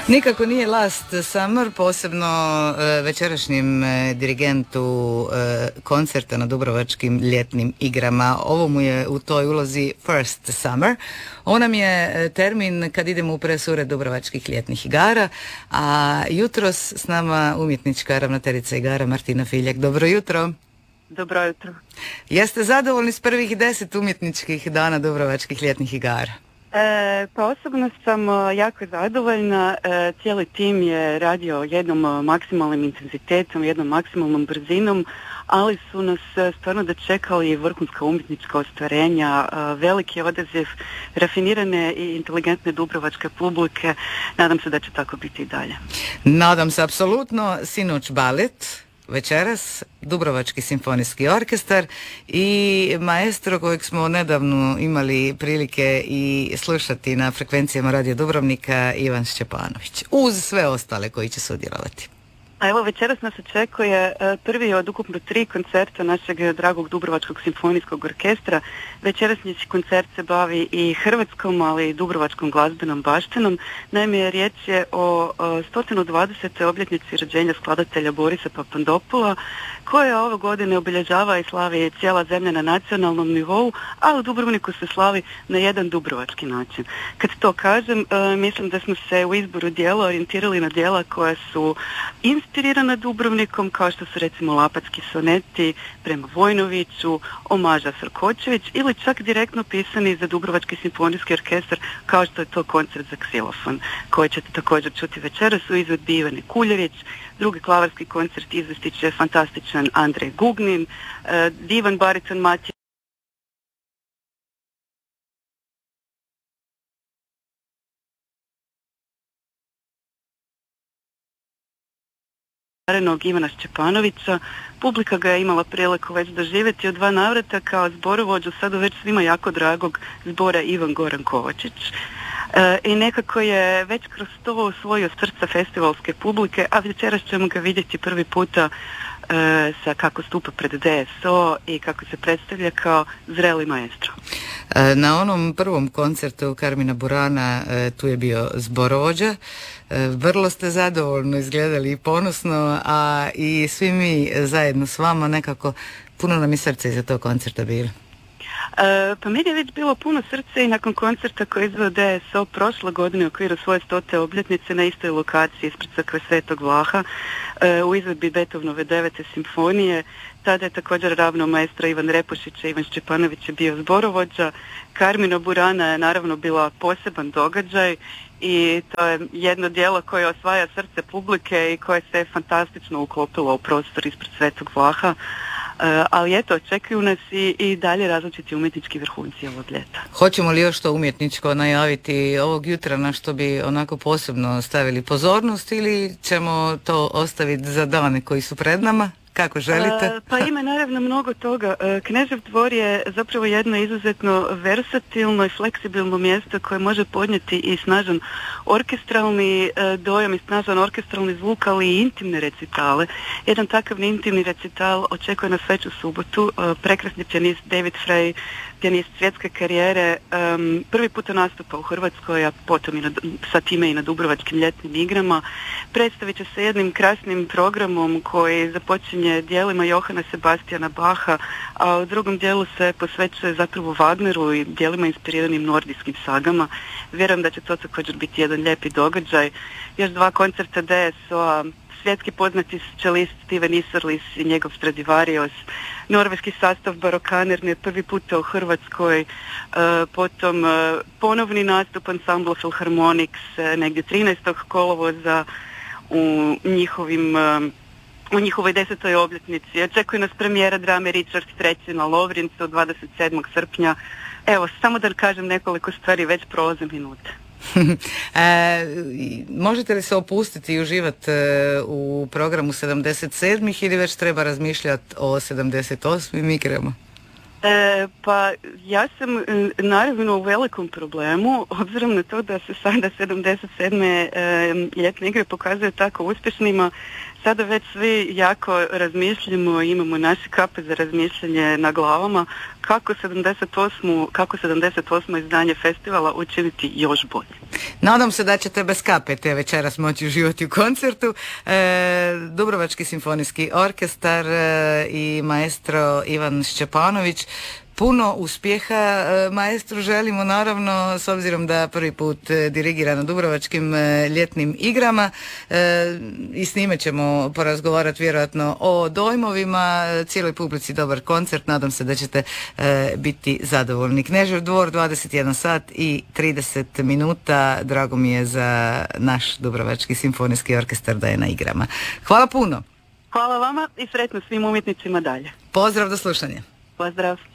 Nikako nije Last Summer, posebno večerašnjem dirigentu koncerta na Dubrovačkim ljetnim igrama. Ovo mu je u toj ulozi First Summer. On nam je termin kad idemo u presured Dubrovačkih ljetnih igara, a jutros s nama umjetnička ravnateljica igara Martina Filjak. Dobro jutro. Dobro jutro. Jeste zadovoljni s prvih 10 umjetničkih dana Dubrovačkih ljetnih igara? Pa osobno sam jako zadovoljna. Cijeli tim je radio jednom maksimalnim intenzitetom, jednom maksimalnom brzinom, ali su nas stvarno dočekali vrhunska umjetnička ostvarenja, veliki odaziv, rafinirane i inteligentne dubrovačke publike. Nadam se da će tako biti i dalje. Nadam se apsolutno. Sinoć balet, večeras Dubrovački simfonijski orkestar i maestro kojeg smo nedavno imali prilike i slušati na frekvencijama Radio Dubrovnika, Ivan Šćepanović, uz sve ostale koji će sudjelovati. A evo, večeras nas očekuje prvi od ukupno 3 koncerta našeg dragog Dubrovačkog simfonijskog orkestra. Večerasnji koncert se bavi i hrvatskom, ali i dubrovačkom glazbenom baštinom. Naime, riječ je o 120. obljetnici rođenja skladatelja Borisa Papandopula, koja ove godine obilježava i slavi cijela zemlja na nacionalnom nivou, a u Dubrovniku se slavi na jedan dubrovački način. Kad to kažem, mislim da smo se u izboru dijela orijentirali na dijela koja su inspirirana Dubrovnikom, kao što su recimo Lapatski soneti prema Vojnoviću, Omaža Srkočević, ili čak direktno pisani za Dubrovački simfonijski orkestar, kao što je to koncert za ksilofon, koji ćete također čuti večeras u izvedbi Ivane Kuljević. Drugi klavarski koncert izvesti će fantastičan Andrej Gugnin, divan bariton Matija Ivana Šćepanovića. Publika ga je imala priliku već doživjeti u 2 navrata kao zborovođu, sada već svima jako dragog zbora Ivan Goran Kovačić. I nekako je već kroz to osvojio srca festivalske publike, a večeras ćemo ga vidjeti prvi puta sa kako stupa pred DSO i kako se predstavlja kao zreli maestro. Na onom prvom koncertu Karmina Burana tu je bio zborovođa. Vrlo ste zadovoljno izgledali i ponosno, a i svi mi zajedno s vama nekako puno nam je srce iza tog koncerta bilo. Pa meni je već bilo puno srce i nakon koncerta koji je izveo DSO prošle godine u okviru svoje 100. obljetnice na istoj lokaciji ispred crkve Svetog Vlaha u izvedbi Beethovenove 9. simfonije. Tada je također ravno maestro Ivan Repušić i Ivan Šćepanović je bio zborovođa. Karmina Burana je naravno bila poseban događaj i to je jedno djelo koje osvaja srce publike i koje se fantastično uklopilo u prostor ispred Svetog Vlaha. Ali eto, očekuju nas i dalje različiti umjetnički vrhunci ovog ljeta. Hoćemo li još to umjetničko najaviti ovog jutra, na što bi onako posebno stavili pozornost, ili ćemo to ostaviti za dane koji su pred nama? Kako želite? Pa ima naravno mnogo toga. Knežev dvor je zapravo jedno izuzetno versatilno i fleksibilno mjesto koje može podnijeti i snažan orkestralni dojam i snažan orkestralni zvuk, ali i intimne recitale. Jedan takav intimni recital očekuje nas već u subotu. Prekrasni pijanist David Frey, pijanist svjetske karijere, prvi puta nastupa u Hrvatskoj, a potom sa time i na Dubrovačkim ljetnim igrama. Predstavit će se jednim krasnim programom koji započinje dijelima Johana Sebastiana Bacha, a u drugom dijelu se posvećuje zapravo Wagneru i dijelima inspiriranim nordijskim sagama. Vjerujem da će to također biti jedan lijepi događaj. Još 2 koncerta DSO-a, svjetski poznati čelist Steven Isserlis i njegov Stradivarius, norveški sastav Barokaner prvi puta u Hrvatskoj, potom ponovni nastup ansambla Philharmonics negdje 13. kolovoza u njihovoj 10. obljetnici. Očekuje nas premijera drame Richard III na Lovrincu 27. srpnja. Evo, samo da kažem nekoliko stvari, već prolaze minute. Možete li se opustiti i uživati u programu 77. ili već treba razmišljati o 78. igrama? Pa ja sam naravno u velikom problemu, obzirom na to da se sada 77. ljetne igre pokazuju tako uspješnima. sada već svi jako razmišljamo, imamo naše kape za razmišljanje na glavama kako 78. izdanje festivala učiniti još bolje. Nadam se da ćete bez kape te večeras moći uživati u koncertu. Dubrovački simfonijski orkestar i maestro Ivan Šćepanović. Puno uspjeha maestru želimo, naravno, s obzirom da prvi put dirigira na Dubrovačkim ljetnim igrama i s njime ćemo porazgovarati vjerojatno o dojmovima, cijeloj publici dobar koncert, nadam se da ćete biti zadovoljni. Knežev dvor, 21 sat i 30 minuta, drago mi je za naš Dubrovački simfonijski orkestar da je na igrama. Hvala puno. Hvala vama i sretno svim umjetnicima dalje. Pozdrav, do slušanja. Pozdrav.